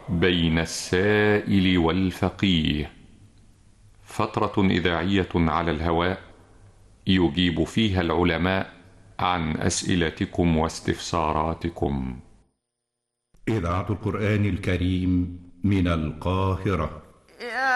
بين السائل والفقيه، فترة إذاعية على الهواء يجيب فيها العلماء عن أسئلتكم واستفساراتكم. إذاعة القرآن الكريم من القاهرة.